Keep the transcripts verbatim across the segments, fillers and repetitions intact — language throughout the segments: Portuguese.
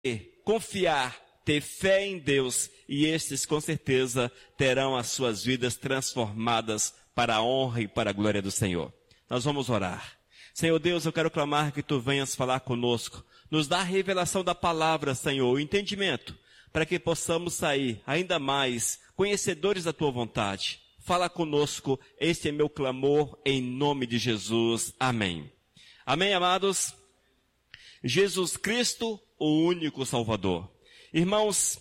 confiar, ter fé em Deus, e estes com certeza terão as suas vidas transformadas para a honra e para a glória do Senhor. Nós vamos orar. Senhor Deus, eu quero clamar que Tu venhas falar conosco. Nos dá a revelação da palavra, Senhor, o entendimento, para que possamos sair ainda mais conhecedores da Tua vontade. Fala conosco, este é meu clamor em nome de Jesus. Amém. Amém, amados? Jesus Cristo, o único Salvador. Irmãos,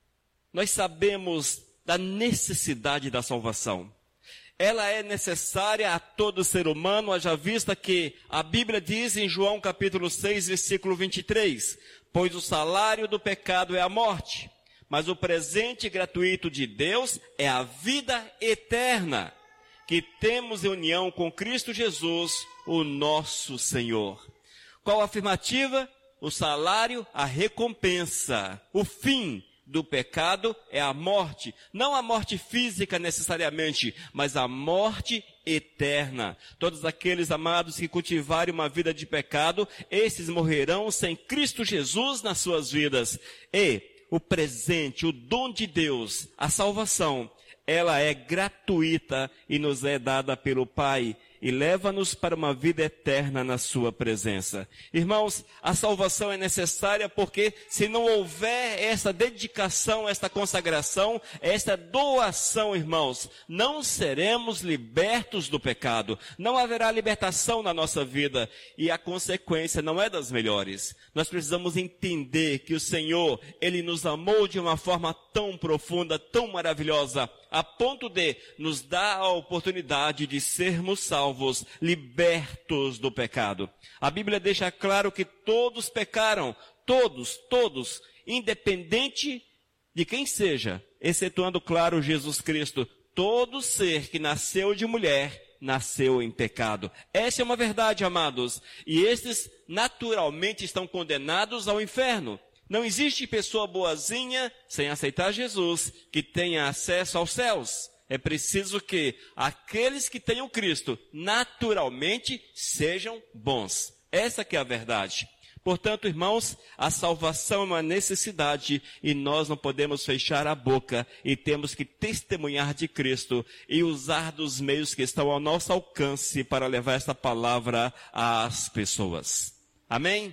nós sabemos da necessidade da salvação. Ela é necessária a todo ser humano, haja vista que a Bíblia diz em João capítulo seis, versículo vinte e três, pois o salário do pecado é a morte, mas o presente gratuito de Deus é a vida eterna, que temos em união com Cristo Jesus, o nosso Senhor. Qual a afirmativa? O salário, a recompensa, o fim do pecado é a morte, não a morte física necessariamente, mas a morte eterna. Todos aqueles amados que cultivarem uma vida de pecado, esses morrerão sem Cristo Jesus nas suas vidas. E o presente, o dom de Deus, a salvação, ela é gratuita e nos é dada pelo Pai e leva-nos para uma vida eterna na sua presença. Irmãos, a salvação é necessária porque se não houver essa dedicação, esta consagração, esta doação, irmãos, não seremos libertos do pecado. Não haverá libertação na nossa vida e a consequência não é das melhores. Nós precisamos entender que o Senhor, Ele nos amou de uma forma tão profunda, tão maravilhosa, a ponto de nos dar a oportunidade de sermos salvos, libertos do pecado. A Bíblia deixa claro que todos pecaram, todos, todos, independente de quem seja, excetuando, claro, Jesus Cristo. Todo ser que nasceu de mulher, nasceu em pecado. Essa é uma verdade, amados. E estes naturalmente estão condenados ao inferno. Não existe pessoa boazinha, sem aceitar Jesus, que tenha acesso aos céus. É preciso que aqueles que tenham Cristo, naturalmente, sejam bons. Essa que é a verdade. Portanto, irmãos, a salvação é uma necessidade e nós não podemos fechar a boca e temos que testemunhar de Cristo e usar dos meios que estão ao nosso alcance para levar esta palavra às pessoas. Amém?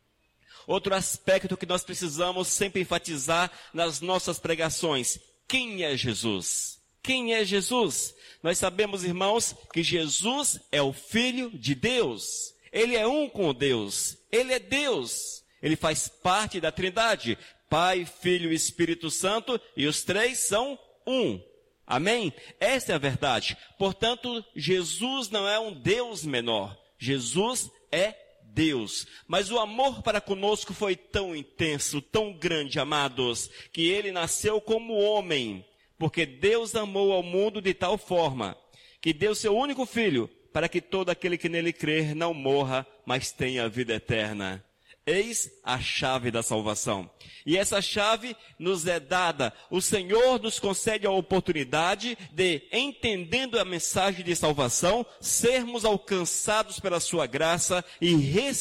Outro aspecto que nós precisamos sempre enfatizar nas nossas pregações. Quem é Jesus? Quem é Jesus? Nós sabemos, irmãos, que Jesus é o Filho de Deus. Ele é um com Deus. Ele é Deus. Ele faz parte da Trindade. Pai, Filho e Espírito Santo. E os três são um. Amém? Essa é a verdade. Portanto, Jesus não é um Deus menor. Jesus é Deus, mas o amor para conosco foi tão intenso, tão grande, amados, que Ele nasceu como homem, porque Deus amou ao mundo de tal forma, que deu seu único Filho, para que todo aquele que nele crer não morra, mas tenha vida eterna. Eis a chave da salvação. E essa chave nos é dada. O Senhor nos concede a oportunidade de, entendendo a mensagem de salvação, sermos alcançados pela sua graça e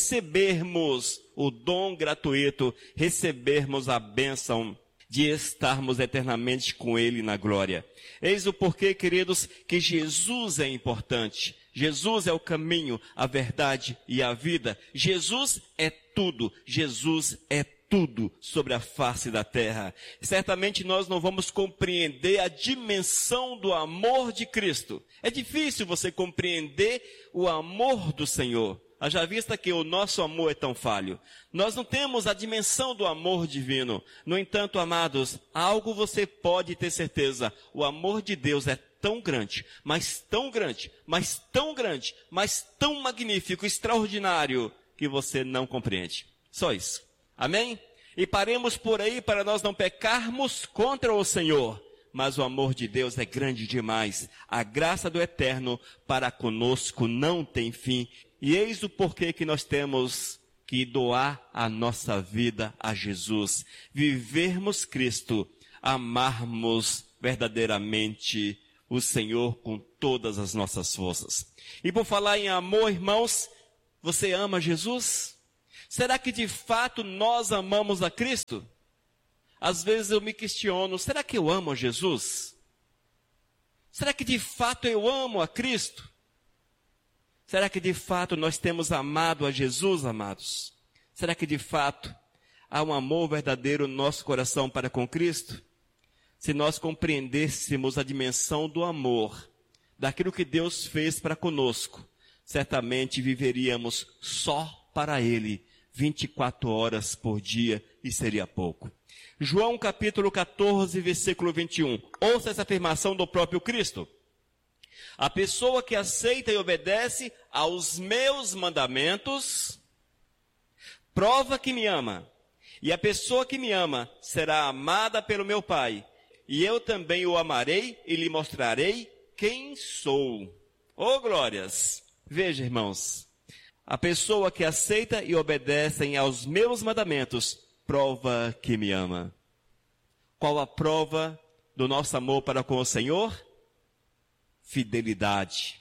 recebermos o dom gratuito, recebermos a bênção de estarmos eternamente com Ele na glória. Eis o porquê, queridos, que Jesus é importante. Jesus é o caminho, a verdade e a vida. Jesus é tudo. Jesus é tudo sobre a face da terra. Certamente nós não vamos compreender a dimensão do amor de Cristo. É difícil você compreender o amor do Senhor. Haja vista que o nosso amor é tão falho. Nós não temos a dimensão do amor divino. No entanto, amados, algo você pode ter certeza. O amor de Deus é tão grande, mas tão grande, mas tão grande, mas tão magnífico, extraordinário, que você não compreende. Só isso. Amém? E paremos por aí para nós não pecarmos contra o Senhor. Mas o amor de Deus é grande demais. A graça do Eterno para conosco não tem fim. E eis o porquê que nós temos que doar a nossa vida a Jesus. Vivermos Cristo. Amarmos verdadeiramente o Senhor com todas as nossas forças. E por falar em amor, irmãos, você ama Jesus? Será que de fato nós amamos a Cristo? Às vezes eu me questiono, será que eu amo a Jesus? Será que de fato eu amo a Cristo? Será que de fato nós temos amado a Jesus, amados? Será que de fato há um amor verdadeiro no nosso coração para com Cristo? Se nós compreendêssemos a dimensão do amor, daquilo que Deus fez para conosco, certamente viveríamos só para Ele, vinte e quatro horas por dia, e seria pouco. João capítulo quatorze, versículo vinte e um. Ouça essa afirmação do próprio Cristo. A pessoa que aceita e obedece aos meus mandamentos, prova que me ama. E a pessoa que me ama será amada pelo meu Pai. E eu também o amarei e lhe mostrarei quem sou. Oh, glórias! Veja, irmãos, a pessoa que aceita e obedece aos meus mandamentos, prova que me ama. Qual a prova do nosso amor para com o Senhor? Fidelidade,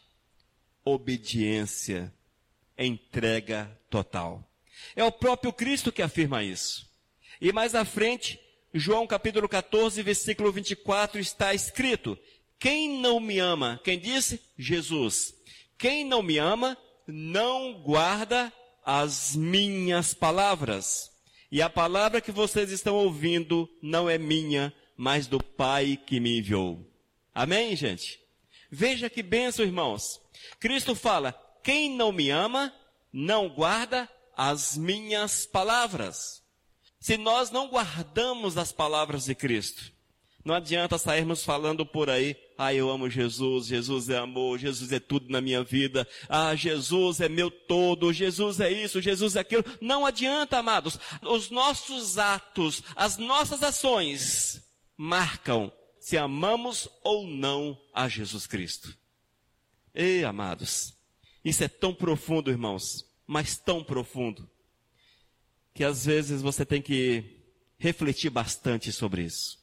obediência, entrega total. É o próprio Cristo que afirma isso. E mais à frente, João capítulo quatorze, versículo vinte e quatro, está escrito: quem não me ama, quem disse? Jesus. Quem não me ama, não guarda as minhas palavras. E a palavra que vocês estão ouvindo não é minha, mas do Pai que me enviou. Amém, gente? Veja que bênção, irmãos. Cristo fala, quem não me ama, não guarda as minhas palavras. Se nós não guardamos as palavras de Cristo, não adianta sairmos falando por aí, ah, eu amo Jesus, Jesus é amor, Jesus é tudo na minha vida, ah, Jesus é meu todo, Jesus é isso, Jesus é aquilo. Não adianta, amados. Os nossos atos, as nossas ações marcam se amamos ou não a Jesus Cristo. Ei, amados, isso é tão profundo, irmãos, mas tão profundo, que às vezes você tem que refletir bastante sobre isso.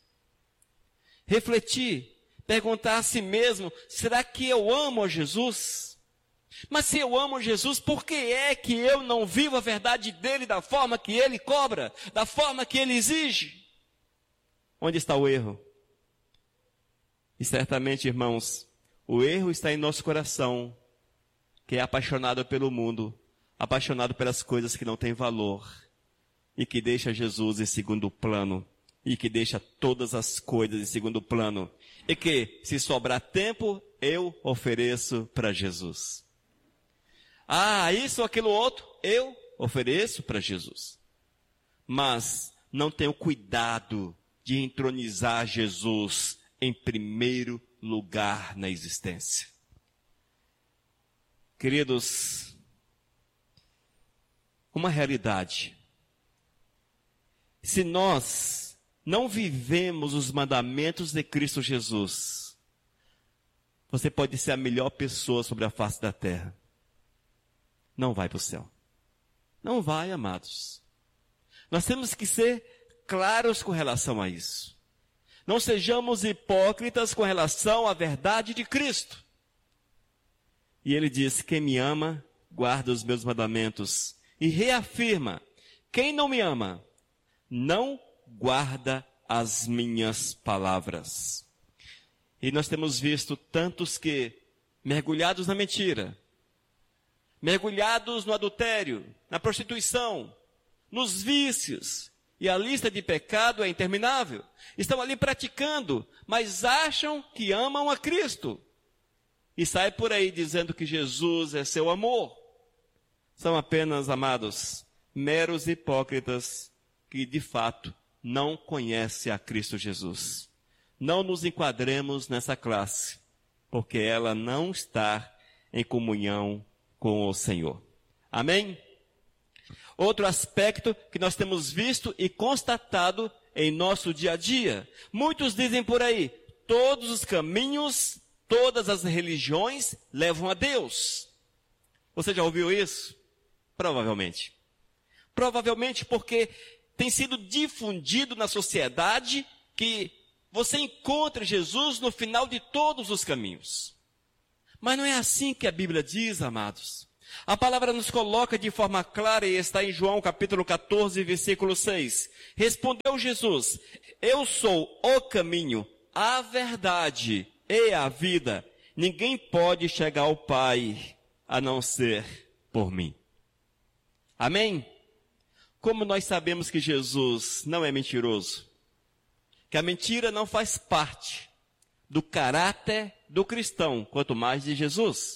Refletir, perguntar a si mesmo, será que eu amo a Jesus? Mas se eu amo Jesus, por que é que eu não vivo a verdade dele da forma que ele cobra, da forma que ele exige? Onde está o erro? E certamente, irmãos, o erro está em nosso coração, que é apaixonado pelo mundo, apaixonado pelas coisas que não têm valor, e que deixa Jesus em segundo plano, e que deixa todas as coisas em segundo plano, e que, se sobrar tempo, eu ofereço para Jesus. Ah, isso ou aquilo outro, eu ofereço para Jesus. Mas não tenho cuidado de entronizar Jesus em primeiro lugar na existência. Queridos, uma realidade. Se nós não vivemos os mandamentos de Cristo Jesus, você pode ser a melhor pessoa sobre a face da terra. Não vai para o céu. Não vai, amados. Nós temos que ser claros com relação a isso. Não sejamos hipócritas com relação à verdade de Cristo. E ele diz, quem me ama, guarda os meus mandamentos. E reafirma, quem não me ama, não guarda as minhas palavras. E nós temos visto tantos que, mergulhados na mentira, mergulhados no adultério, na prostituição, nos vícios, e a lista de pecado é interminável. Estão ali praticando, mas acham que amam a Cristo. E saem por aí dizendo que Jesus é seu amor. São apenas, amados, meros hipócritas que de fato não conhecem a Cristo Jesus. Não nos enquadremos nessa classe, porque ela não está em comunhão com o Senhor. Amém? Outro aspecto que nós temos visto e constatado em nosso dia a dia. Muitos dizem por aí, todos os caminhos, todas as religiões levam a Deus. Você já ouviu isso? Provavelmente. Provavelmente porque tem sido difundido na sociedade que você encontra Jesus no final de todos os caminhos. Mas não é assim que a Bíblia diz, amados. A palavra nos coloca de forma clara e está em João capítulo quatorze, versículo seis. Respondeu Jesus: eu sou o caminho, a verdade e a vida. Ninguém pode chegar ao Pai a não ser por mim. Amém? Como nós sabemos que Jesus não é mentiroso, que a mentira não faz parte do caráter do cristão, quanto mais de Jesus.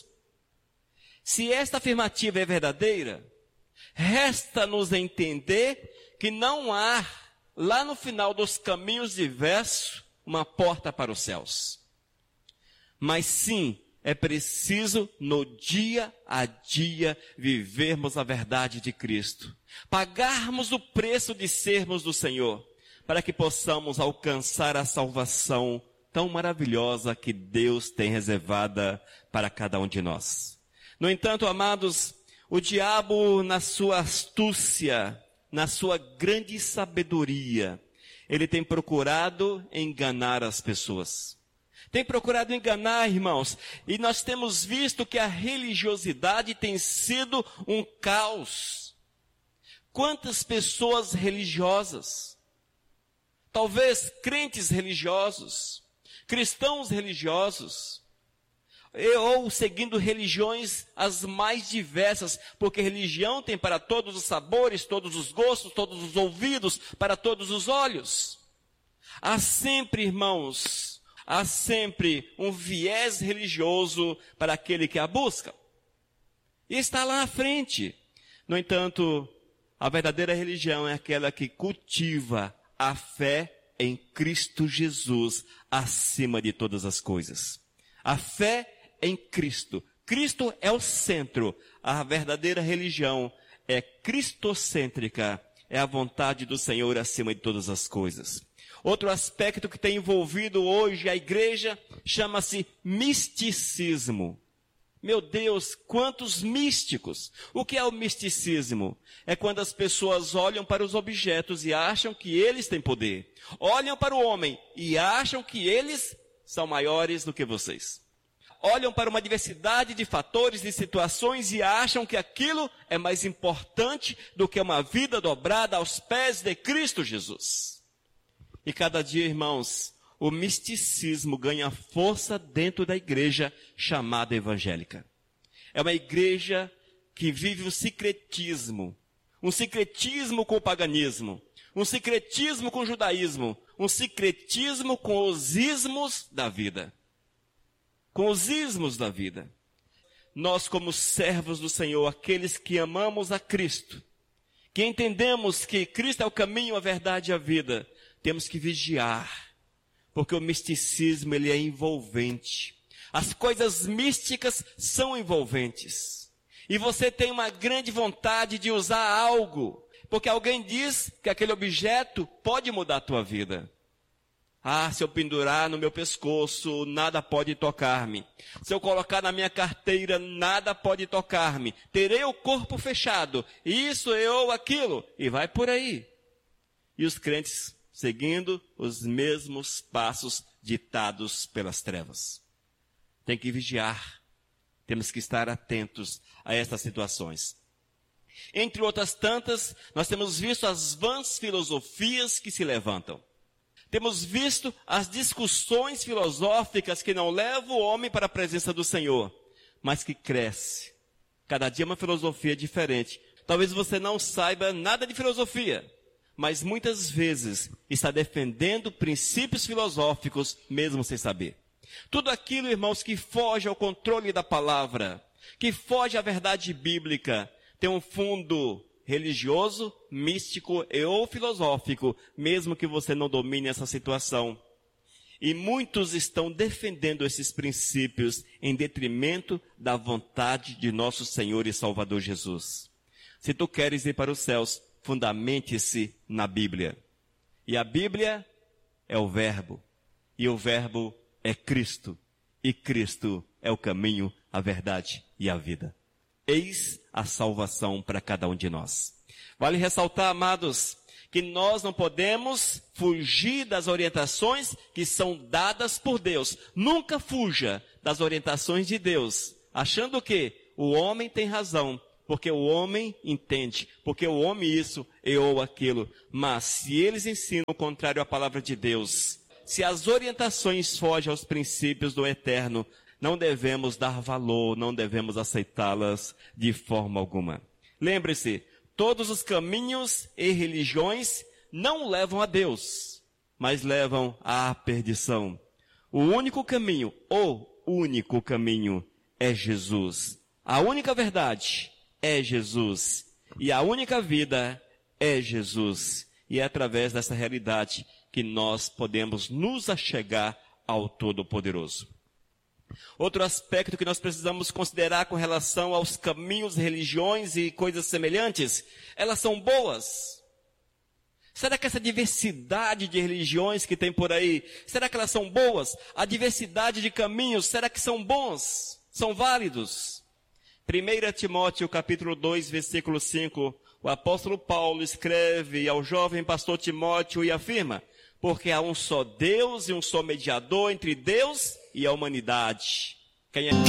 Se esta afirmativa é verdadeira, resta-nos entender que não há, lá no final dos caminhos diversos, uma porta para os céus. Mas sim, é preciso no dia a dia vivermos a verdade de Cristo. Pagarmos o preço de sermos do Senhor, para que possamos alcançar a salvação tão maravilhosa que Deus tem reservada para cada um de nós. No entanto, amados, o diabo, na sua astúcia, na sua grande sabedoria, ele tem procurado enganar as pessoas. Tem procurado enganar, irmãos, e nós temos visto que a religiosidade tem sido um caos. Quantas pessoas religiosas, talvez crentes religiosos, cristãos religiosos, ou seguindo religiões as mais diversas, porque religião tem para todos os sabores, todos os gostos, todos os ouvidos, para todos os olhos. Há sempre, irmãos, há sempre um viés religioso para aquele que a busca. E está lá na frente. No entanto, a verdadeira religião é aquela que cultiva a fé em Cristo Jesus acima de todas as coisas. A fé em Cristo. Cristo é o centro. A verdadeira religião é cristocêntrica. É a vontade do Senhor acima de todas as coisas. Outro aspecto que tem envolvido hoje a igreja chama-se misticismo. Meu Deus, quantos místicos! O que é o misticismo? É quando as pessoas olham para os objetos e acham que eles têm poder. Olham para o homem e acham que eles são maiores do que vocês. Olham para uma diversidade de fatores e situações e acham que aquilo é mais importante do que uma vida dobrada aos pés de Cristo Jesus. E cada dia, irmãos, o misticismo ganha força dentro da igreja chamada evangélica. É uma igreja que vive um secretismo, um secretismo com o paganismo, um secretismo com o judaísmo, um secretismo com os ismos da vida. Com os ismos da vida. Nós, como servos do Senhor, aqueles que amamos a Cristo, que entendemos que Cristo é o caminho, a verdade e a vida, temos que vigiar, porque o misticismo ele é envolvente. As coisas místicas são envolventes. E você tem uma grande vontade de usar algo, porque alguém diz que aquele objeto pode mudar a tua vida. Ah, se eu pendurar no meu pescoço, nada pode tocar-me. Se eu colocar na minha carteira, nada pode tocar-me. Terei o corpo fechado. Isso, eu, aquilo. E vai por aí. E os crentes seguindo os mesmos passos ditados pelas trevas. Tem que vigiar. Temos que estar atentos a estas situações. Entre outras tantas, nós temos visto as vãs filosofias que se levantam. Temos visto as discussões filosóficas que não levam o homem para a presença do Senhor, mas que cresce. Cada dia uma filosofia diferente. Talvez você não saiba nada de filosofia, mas muitas vezes está defendendo princípios filosóficos mesmo sem saber. Tudo aquilo, irmãos, que foge ao controle da palavra, que foge à verdade bíblica, tem um fundo religioso, místico e ou filosófico, mesmo que você não domine essa situação. E muitos estão defendendo esses princípios em detrimento da vontade de nosso Senhor e Salvador Jesus. Se tu queres ir para os céus, fundamente-se na Bíblia. E a Bíblia é o Verbo. E o Verbo é Cristo. E Cristo é o caminho, a verdade e a vida. Eis a salvação para cada um de nós. Vale ressaltar, amados, que nós não podemos fugir das orientações que são dadas por Deus. Nunca fuja das orientações de Deus, achando que o homem tem razão, porque o homem entende, porque o homem isso e ou aquilo. Mas se eles ensinam o contrário à palavra de Deus, se as orientações fogem aos princípios do eterno, não devemos dar valor, não devemos aceitá-las de forma alguma. Lembre-se, todos os caminhos e religiões não levam a Deus, mas levam à perdição. O único caminho, o único caminho é Jesus. A única verdade é Jesus. E a única vida é Jesus. E é através dessa realidade que nós podemos nos achegar ao Todo-Poderoso. Outro aspecto que nós precisamos considerar com relação aos caminhos, religiões e coisas semelhantes, elas são boas. Será que essa diversidade de religiões que tem por aí, será que elas são boas? A diversidade de caminhos, será que são bons? São válidos? primeiro Timóteo capítulo dois, versículo cinco, o apóstolo Paulo escreve ao jovem pastor Timóteo e afirma: porque há um só Deus e um só mediador entre Deus e a humanidade. Quem é